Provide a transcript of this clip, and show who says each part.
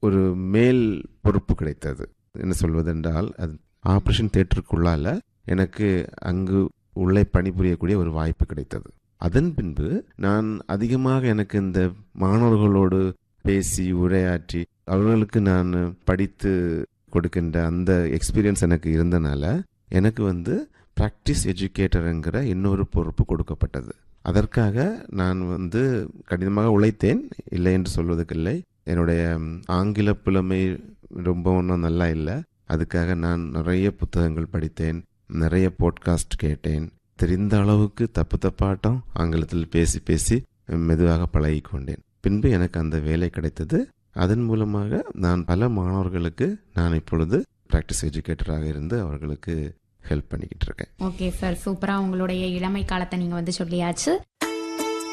Speaker 1: ஒரு மேல் பொறுப்பு கிடைத்தது. என்ன சொல்வதென்றால், அது ஆப்ரேஷன் தியேட்டருக்குள்ளால எனக்கு அங்கு உள்ளே பணிபுரியக்கூடிய ஒரு வாய்ப்பு கிடைத்தது. அதன் பின்பு நான் அதிகமாக எனக்கு இந்த மாணவர்களோடு பேசி உரையாற்றி அவர்களுக்கு நான் படித்து கொடுக்கின்ற அந்த எக்ஸ்பீரியன்ஸ் எனக்கு இருந்தனால எனக்கு பிராக்டிஸ் எஜுகேட்டருங்கிற இன்னொரு பொறுப்பு கொடுக்கப்பட்டது. அதற்காக நான் கடினமாக உழைத்தேன், இல்லை என்று சொல்வதற்கில்லை. என்னுடைய ஆங்கில புலமை ரொம்ப ஒன்றும் நல்லா இல்லை. அதுக்காக நான் நிறைய புத்தகங்கள் படித்தேன், நிறைய பாட்காஸ்ட் கேட்டேன். தெரிந்த அளவுக்கு தப்பாட்டம் ஆங்கிலத்தில் பேசி பேசி மெதுவாக பழகி கொண்டேன். பின்பு எனக்கு அந்த வேலை கிடைத்தது. அதன் மூலமாக நான் பல மாணவர்களுக்கு நான் இப்பொழுது பிராக்டிஸ் எஜுகேட்டராக இருந்து அவர்களுக்கு ஹெல்ப் பண்ணிக்கிட்டு இருக்கேன்.
Speaker 2: ஓகே சார், சூப்பரா உங்களுடைய இளமை காலத்தை நீங்க சொல்லியாச்சு.